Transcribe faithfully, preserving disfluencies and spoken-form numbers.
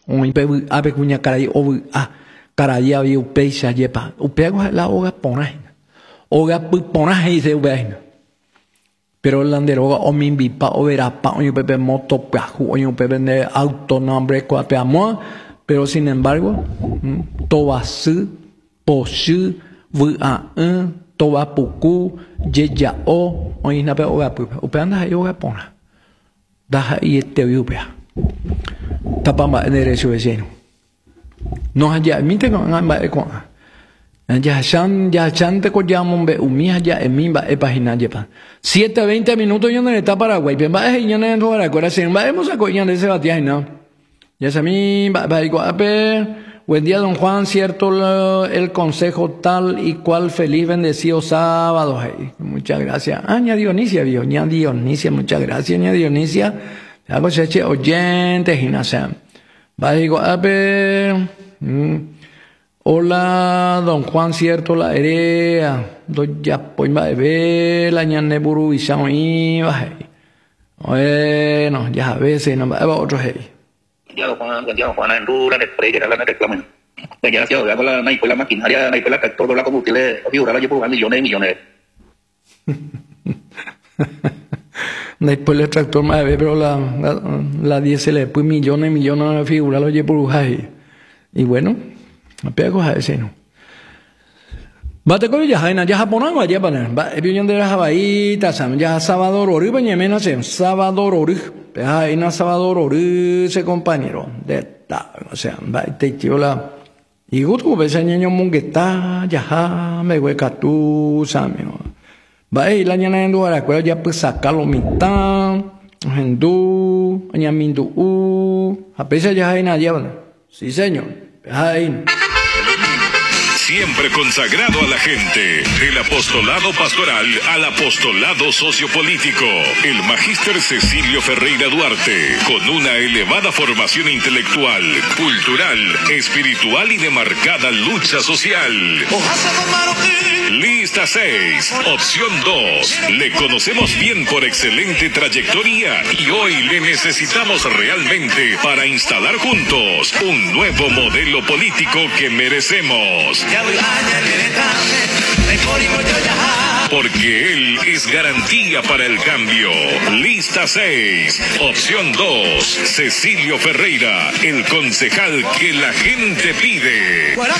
Oin pe ape kuña caray o a caraya vi upeisa yepa. Upeago la oga pona. Oga pu pona dice ubeina. Pero el landeroga o mi vipa o verapa o pepe moto paju o pepe de autonombre cuapeamo. Pero sin embargo, tobasu, posu, vua un, tobapuku, yeya o, o inape oga pupa. Upeanda hay oga pona. Daja y este upea. Tapamba en derecho vecino. No haya, mite con amba e con. Ya chan, ya chan te coyamon be umia ya emimba e página yepa. siete a veinte minutos yo no está Paraguay. Pemba es ya no en toda la cora. Se va hemos a coñar ese batia no. Ya se mi va va igual. Buen día, don Juan. Cierto lo, el consejo tal y cual. Feliz bendecido sábado. Hey. Muchas gracias. Ah, ña Dionisia, vio. ña Dionisia, muchas gracias, ña Dionisia. Hago cheche oyente, Ginasa. Va igual. Mm. Hola, don Juan. Cierto la herea. Don ya pues va a ver la ña neburu y sao iba. Bueno, ya a veces no va a otro hey. Ya lo Juan, ya lo Juan en Rura, en el que la reclaman. Ya se hago la no hay la maquinaria, no hay la todo la combustible, figura la llevo millones y millones. Después el tractor más ve, pero la la, la diésel después millones y millones de figuras lo llevo ahí. Y bueno, me pego a ese no. Bate con ya haina ya japonés va ya para. Va bien de la Hawaii, tasam ya Salvador Ori bañemena se Salvador Ori. Hay una Salvador Ori ese compañero de ta, o sea, va te chiola. Y gusto que ese niño mongueta ya me hueca tú, samio. Va y la ñana en la escuela ya pues sacarlo mitad, hindú, añamindu u, a pesar ya hay nadie. Sí, señor. Hay. Siempre consagrado a la gente, del apostolado pastoral al apostolado sociopolítico, el magíster Cecilio Ferreira Duarte, con una elevada formación intelectual, cultural, espiritual y de marcada lucha social. Lista seis, opción dos. Le conocemos bien por excelente trayectoria y hoy le necesitamos realmente para instalar juntos un nuevo modelo político que merecemos. Porque él es garantía para el cambio. Lista seis, opción dos. Cecilio Ferreira, el concejal que la gente pide.